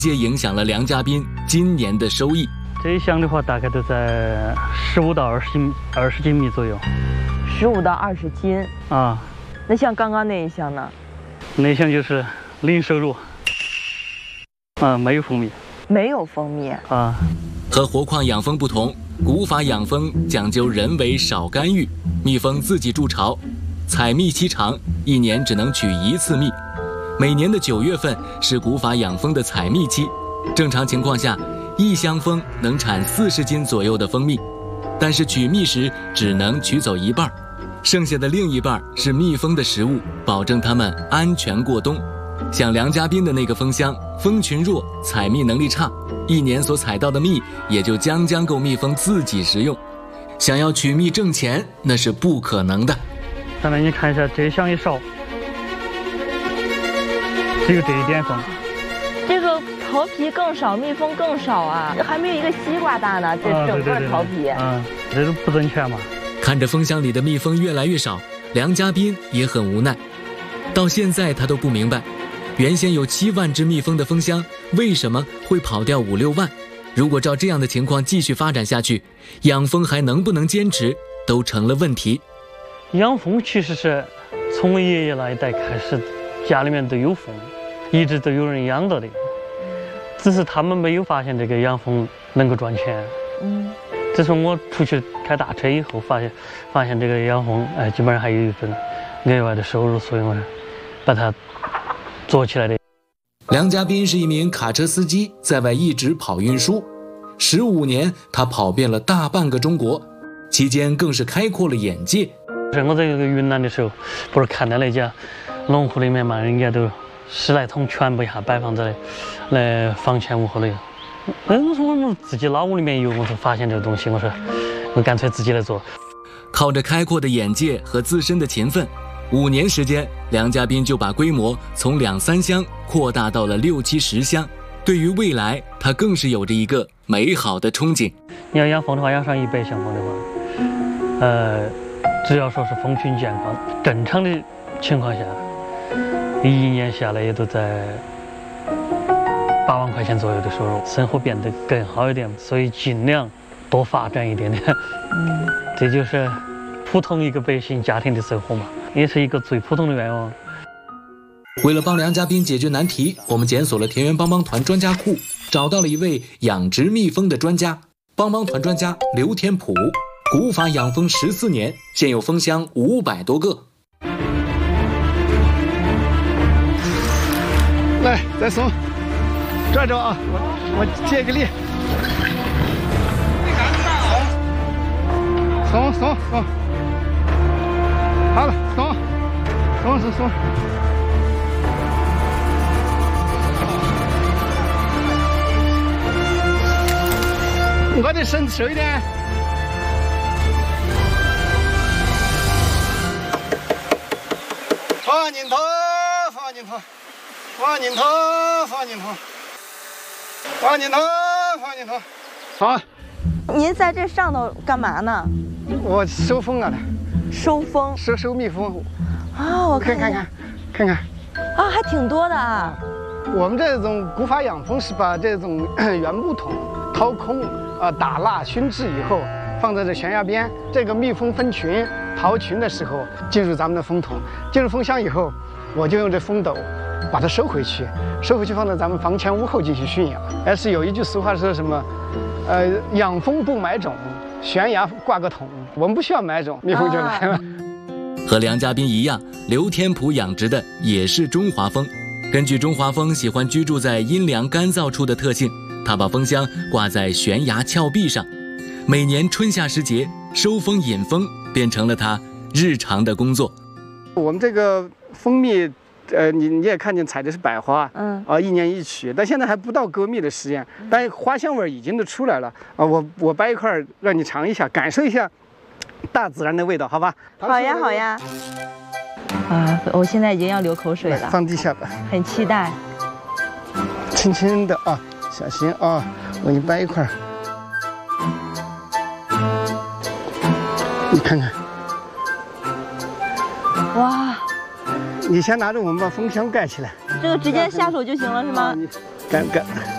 直接影响了梁家斌今年的收益。 这一箱的话，大概都在15到20斤米左右。 15到20斤啊。 那像刚刚那一箱呢？ 那一箱就是零收入。没有蜂蜜。 没有蜂蜜啊。 和活矿养蜂不同，古法养蜂讲究人为少干预，蜜蜂自己筑巢，采蜜期长，1年只能取1次蜜。每年的9月份是古法养蜂的采蜜期，正常情况下，1箱蜂能产40斤左右的蜂蜜，但是取蜜时只能取走一半，剩下的另一半是蜜蜂的食物，保证它们安全过冬。像梁家斌的那个蜂箱，蜂群弱，采蜜能力差，1年所采到的蜜也就将够蜜蜂自己食用。想要取蜜挣钱，那是不可能的。 下面你看一下，这箱一勺，只有这一点蜂。 这个桃皮更少，蜜蜂更少啊，还没有一个西瓜大呢。这整个桃皮， 这都不正确嘛。 看着蜂箱里的蜜蜂越来越少，梁家斌也很无奈。到现在他都不明白，原先有7万只蜜蜂的蜂箱，为什么会跑掉5、6万？如果照这样的情况继续发展下去，养蜂还能不能坚持，都成了问题。 养蜂其实是从爷爷那一代开始，家里面都有蜂，一直都有人养到的，只是他们没有发现这个养蜂能够赚钱。自从我出去开大车以后，发现这个养蜂，基本上还有一份额外的收入，所以我把它做起来的。 梁家斌是一名卡车司机，在外一直跑运输，15年他跑遍了大半个中国，期间更是开阔了眼界。 我在云南的时候，不是看到那家农户里面嘛，人家都10来桶全部一下摆放在那房前屋后里。我说我们自己老屋里面有，我说发现这个东西，我说我干脆自己来做。 靠着开阔的眼界和自身的勤奋，5年时间，梁家斌就把规模从2、3箱扩大到了6、7、10箱。对于未来，他更是有着一个美好的憧憬。 你要养蜂的话，养上100箱蜂的话，只要说是蜂群健康、正常的情况下，1年下来也都在8万块钱左右的收入，生活变得更好一点，所以尽量多发展一点点。这就是普通一个百姓家庭的生活嘛，也是一个最普通的愿望。 为了帮梁家斌解决难题，我们检索了田园帮帮团专家库，找到了一位养殖蜜蜂的专家，帮帮团专家刘天普，古法养蜂14年，现有蜂箱500多个。 来，再松，拽着啊，我借个力。松，好了，松。我得伸手一点。放进头。好。 您在这上头干嘛呢？ 我收蜂了。 收蜂？ 收蜜蜂。 我看。啊，还挺多的啊。 我们这种古法养蜂是把这种原木桶掏空，打蜡熏制以后，放在这悬崖边。这个蜜蜂分群逃群的时候，进入咱们的蜂桶，进入蜂箱以后，我就用这蜂斗把它收回去放在咱们房前屋后进行驯养。而是有一句俗话说什么，养蜂不买种，悬崖挂个桶。我们不需要买种，蜜蜂就来了。 和梁家斌一样，刘天普养殖的也是中华蜂。根据中华蜂喜欢居住在阴凉干燥处的特性，他把蜂箱挂在悬崖峭壁上，每年春夏时节收蜂引蜂变成了他日常的工作。 我们这个蜂蜜，你也看见采的是百花，1年1取，但现在还不到割蜜的时间，但花香味已经都出来了啊！我掰一块让你尝一下，感受一下大自然的味道，好吧？ 好呀。我现在已经要流口水了。 放地下吧。 很期待。 轻轻的啊，小心啊！我给你掰一块。你看看。 哇！ 你先拿着，我们把蜂箱盖起来。 这个直接下手就行了是吗？ 盖。